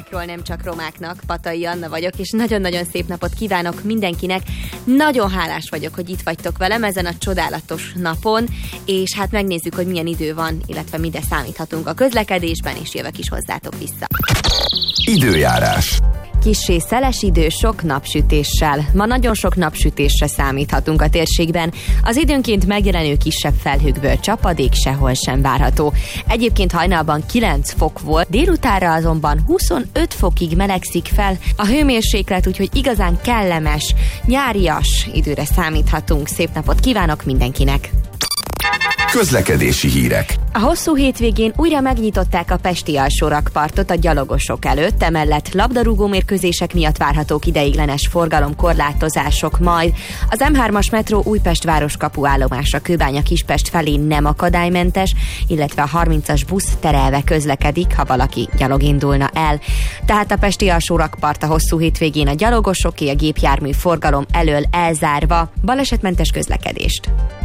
romákról, nem csak romáknak. Patai Anna vagyok, és nagyon-nagyon szép napot kívánok mindenkinek. Nagyon hálás vagyok, hogy itt vagytok velem ezen a csodálatos napon, és hát megnézzük, hogy milyen idő van, illetve mire számíthatunk a közlekedésben, és jövök is hozzátok vissza. Időjárás. Kissé szeles idő, sok napsütéssel. Ma nagyon sok napsütésre számíthatunk a térségben. Az időnként megjelenő kisebb felhőkből csapadék sehol sem várható. Egyébként hajnalban 9 fok volt, délutánra azonban 25 fokig melegszik fel a hőmérséklet, úgyhogy igazán kellemes, nyárias időre számíthatunk. Szép napot kívánok mindenkinek! Közlekedési hírek. A hosszú hétvégén újra megnyitották a pesti alsórakpartot a gyalogosok előtt, emellett labdarúgó mérkőzések miatt várhatók ideiglenes forgalomkorlátozások majd. Az M3-as metró Újpest városkapu állomása Kőbánya-Kispest felé nem akadálymentes, illetve a 30-as busz terelve közlekedik, ha valaki gyalog indulna el. Tehát a pesti alsórakpart a hosszú hétvégén a gyalogosoké, a gépjármű forgalom elől elzárva. Balesetmentes közlekedést.